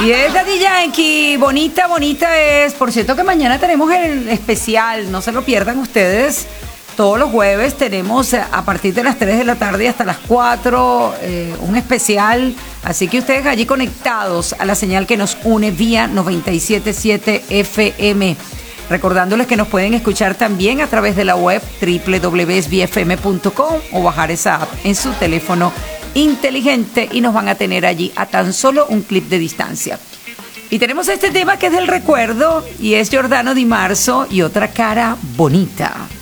Y es Daddy Yankee, bonita, bonita es. Por cierto que mañana tenemos el especial, no se lo pierdan ustedes. Todos los jueves tenemos a partir de las 3 de la tarde hasta las 4 un especial. Así que ustedes allí conectados a la señal que nos une vía 97.7 FM. Recordándoles que nos pueden escuchar también a través de la web www.sbfm.com o bajar esa app en su teléfono inteligente y nos van a tener allí a tan solo un clic de distancia. Y tenemos este tema que es del recuerdo y es Giordano Di Marzo y Otra cara bonita.